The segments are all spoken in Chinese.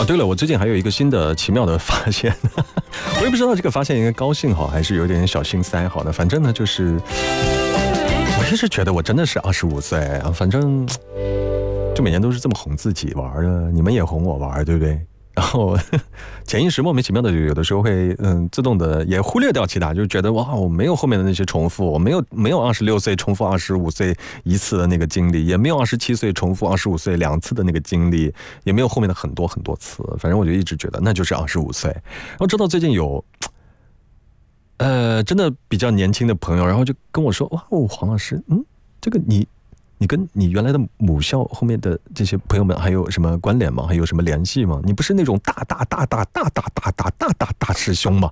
对了，我最近还有一个新的奇妙的发现，我也不知道这个发现应该高兴好，还是有点小心塞好的。反正呢，就是我一直觉得我真的是25岁啊，反正就每年都是这么哄自己玩的，你们也哄我玩，对不对？然后潜意识莫名其妙的有的时候会自动的也忽略掉其他，就觉得哇，我没有后面的那些重复，我没有26岁重复25岁一次的那个经历，也没有27岁重复25岁2次的那个经历，也没有后面的很多很多次，反正我就一直觉得那就是25岁。然后直到最近有真的比较年轻的朋友，然后就跟我说，哇哦，黄老师，这个你跟你原来的母校后面的这些朋友们还有什么关联吗？还有什么联系吗？你不是那种大师兄吗？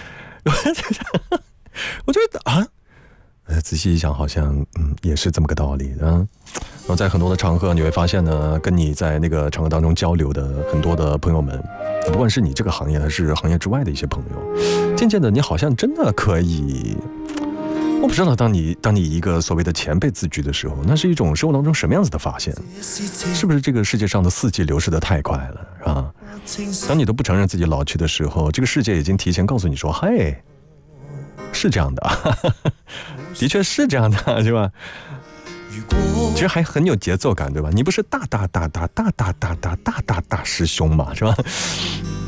我觉得啊，仔细一想，好像也是这么个道理的。然后在很多的场合，你会发现呢，跟你在那个场合当中交流的很多的朋友们，不管是你这个行业还是行业之外的一些朋友，渐渐的，你好像真的可以。我不知道当你以一个所谓的前辈自居的时候，那是一种生活当中什么样子的发现？是不是这个世界上的四季流逝得太快了，是吧？当你都不承认自己老去的时候，这个世界已经提前告诉你说，嘿，是这样的，的确是这样的，是吧？其实还很有节奏感，对吧？你不是大师兄嘛，是吧？